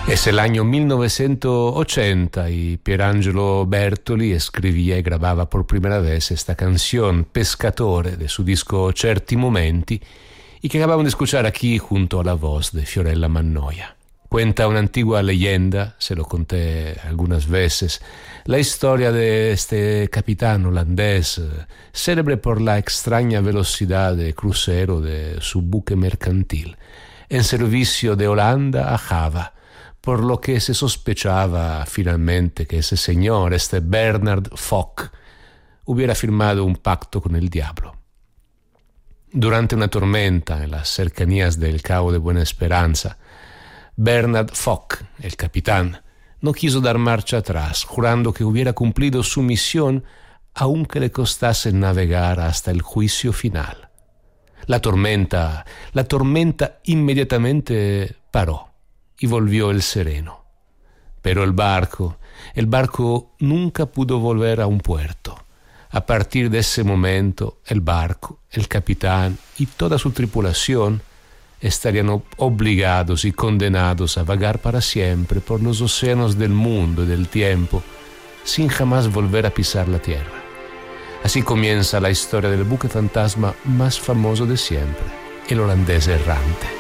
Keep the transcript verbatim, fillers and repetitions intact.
Es el año mil novecientos ochenta y Pierangelo Bertoli escribía y grababa por primera vez esta canción Pescatore de su disco Certi Momenti y que acabamos de escuchar aquí junto a la voz de Fiorella Mannoia. Cuenta una antigua leyenda, se lo conté algunas veces, la historia de este capitán holandés, célebre por la extraña velocidad de crucero de su buque mercantil, en servicio de Holanda a Java, por lo que se sospechaba finalmente que ese señor, este Bernard Fock, hubiera firmado un pacto con el diablo. Durante una tormenta en las cercanías del Cabo de Buena Esperanza, Bernard Fock, el capitán, no quiso dar marcha atrás, jurando que hubiera cumplido su misión aunque le costase navegar hasta el juicio final. La tormenta, la tormenta inmediatamente paró y volvió el sereno. Pero el barco, el barco nunca pudo volver a un puerto. A partir de ese momento, el barco, el capitán y toda su tripulación estarían obligados y condenados a vagar para siempre por los océanos del mundo y del tiempo, sin jamás volver a pisar la tierra. Así comienza la historia del buque fantasma más famoso de siempre, el holandés errante.